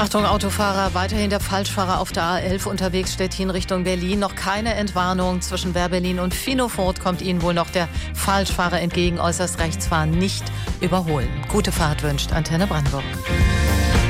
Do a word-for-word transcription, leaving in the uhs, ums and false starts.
Achtung, Autofahrer, weiterhin der Falschfahrer auf der A elf unterwegs, Stettin Richtung Berlin. Noch keine Entwarnung. Zwischen Wehr-Berlin und Finofurt kommt Ihnen wohl noch der Falschfahrer entgegen. Äußerst rechts fahren, nicht überholen. Gute Fahrt wünscht Antenne Brandenburg.